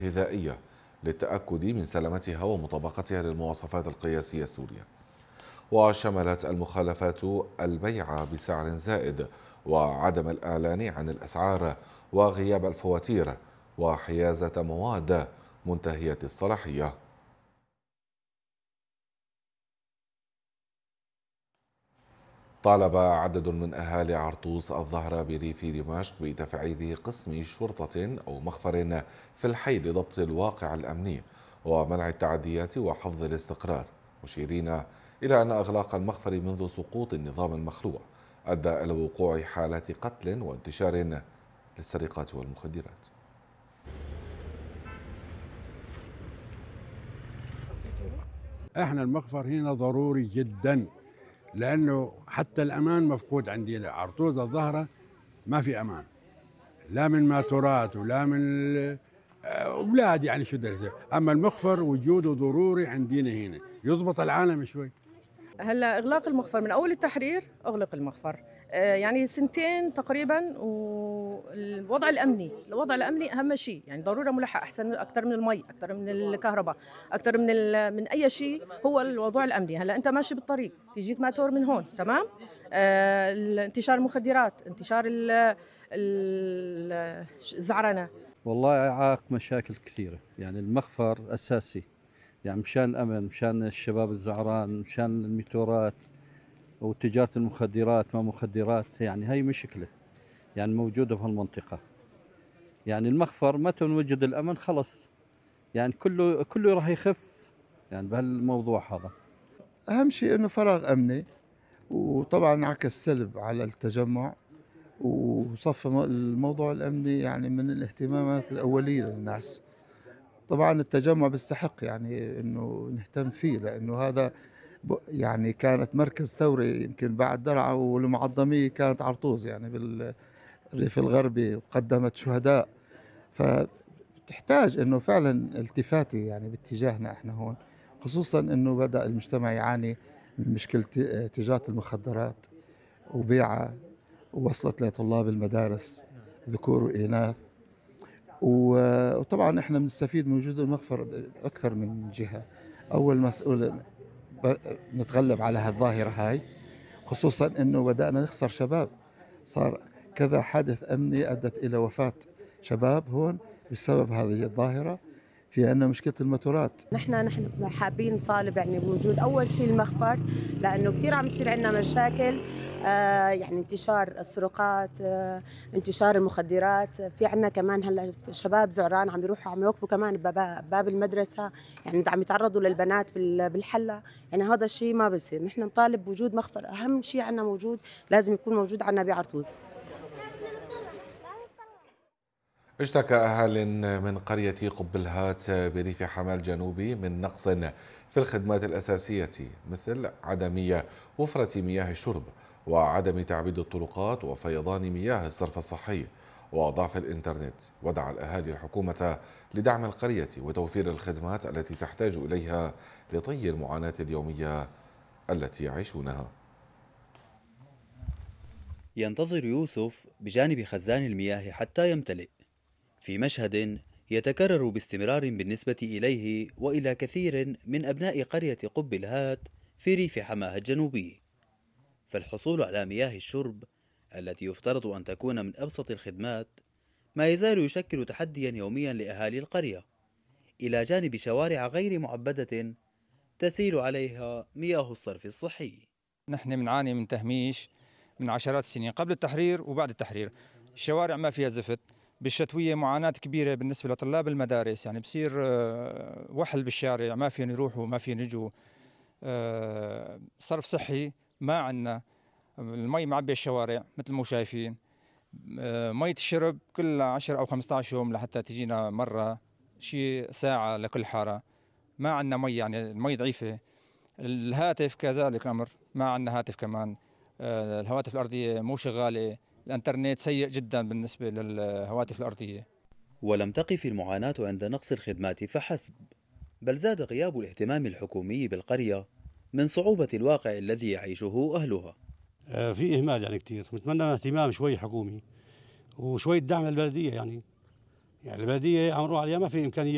غذائية للتأكد من سلامتها ومطابقتها للمواصفات القياسية السورية. وشملت المخالفات البيع بسعر زائد وعدم الإعلان عن الأسعار وغياب الفواتير وحيازة مواد منتهية الصلاحية. طالب عدد من أهالي عرطوس الظهر بريف دمشق بتفعيل قسم شرطة أو مخفر في الحي لضبط الواقع الأمني ومنع التعديات وحفظ الاستقرار، مشيرين إلى أن إغلاق المخفر منذ سقوط النظام المخلوع أدى إلى وقوع حالات قتل وانتشار للسرقات والمخدرات. احنا المخفر هنا ضروري جدا، لانه حتى الامان مفقود عندنا. عرطوز الظهره ما في امان، لا من ماتورات ولا من اولاد، يعني شو بدي. اما المخفر وجوده ضروري عندنا هنا، يضبط العالم شوي. هلا اغلاق المخفر من اول التحرير اغلق المخفر، يعني سنتين تقريبا. والوضع الامني اهم شيء، يعني ضروره ملحق احسن اكثر من المي، اكثر من الكهرباء، اكثر من اي شيء. هو الوضع الامني. هلا انت ماشي بالطريق تيجيك ماتور من هون، تمام. انتشار المخدرات، انتشار الزعرنه. والله يعاق مشاكل كثيرة، يعني المخفر أساسي، يعني مشان الأمن، مشان الشباب الزعران، مشان الميتورات وتجارة المخدرات ما مخدرات، يعني هاي مشكلة يعني موجودة في هالمنطقة. يعني المخفر متى نوجد الأمن خلص، يعني كله راح يخف يعني بهالموضوع هذا. أهم شيء إنه فراغ أمني، وطبعا انعكس سلب على التجمع، وصف الموضوع الأمني يعني من الاهتمامات الأولية للناس. طبعا التجمع بيستحق يعني إنه نهتم فيه، لأنه هذا يعني كانت مركز ثوري، يمكن بعد درعا والمعظمية كانت عرطوز يعني بالريف الغربي، وقدمت شهداء. فتحتاج إنه فعلا التفاتة يعني باتجاهنا إحنا هون، خصوصا إنه بدأ المجتمع يعاني من مشكلة تجارة المخدرات وبيعها، ووصلت لطلاب المدارس ذكور وإناث. وطبعا احنا بنستفيد من وجود المخفر أكثر من جهة. أول مسؤول نتغلب على هالظاهرة هاي، خصوصا أنه بدأنا نخسر شباب. صار كذا حدث أمني أدت إلى وفاة شباب هون بسبب هذه الظاهرة. في عندنا مشكلة الموتورات. نحن حابين نطالب يعني بوجود أول شيء المخفر، لأنه كثير عم يصير عندنا مشاكل، يعني انتشار السرقات، انتشار المخدرات. في عندنا كمان هلا شباب زعران عم يروحوا عم يوقفوا كمان باب المدرسة، يعني عم يتعرضوا للبنات بالحلة. يعني هذا الشيء ما بصير. نحن نطالب بوجود مخفر، أهم شيء عندنا موجود، لازم يكون موجود عندنا بعرطوز. اشتكى أهال من قرية قبلهات بريف حماة الجنوبي من نقص في الخدمات الأساسية مثل عدم وفرة مياه الشرب وعدم تعبيد الطرقات وفيضان مياه الصرف الصحي وضعف الإنترنت، ودعا الأهالي الحكومة لدعم القرية وتوفير الخدمات التي تحتاج إليها لطي المعاناة اليومية التي يعيشونها. ينتظر يوسف بجانب خزان المياه حتى يمتلئ، في مشهد يتكرر باستمرار بالنسبة إليه وإلى كثير من أبناء قرية قبلهات في ريف حماه الجنوبي. فالحصول على مياه الشرب التي يفترض أن تكون من أبسط الخدمات ما يزال يشكل تحديا يوميا لأهالي القرية، إلى جانب شوارع غير معبدة تسيل عليها مياه الصرف الصحي. نحن بنعاني من تهميش من عشرات السنين قبل التحرير وبعد التحرير. الشوارع ما فيها زفت، بالشتوية معاناة كبيرة بالنسبة لطلاب المدارس، يعني بصير وحل بالشارع، ما فيهم يروحوا ما فيهم يجوا. صرف صحي ما عندنا، المي معبية الشوارع مثل ما شايفين. مية الشرب كل 10 أو 15 يوم لحتى تجينا مرة، شيء ساعة لكل حارة. ما عندنا مي، يعني المي ضعيفة. الهاتف كذلك الأمر، ما عندنا هاتف كمان. الهواتف الأرضية مو شغالة، الانترنت سيء جدا بالنسبة للهواتف الأرضية. ولم تقف المعاناة عند نقص الخدمات فحسب، بل زاد غياب الاهتمام الحكومي بالقرية من صعوبة الواقع الذي يعيشه أهلها. في إهمال يعني كتير، نتمنى اهتمام شوي حكومي وشوي دعم للبلدية. يعني البلدية عم نروح عليها ما في إمكانيات.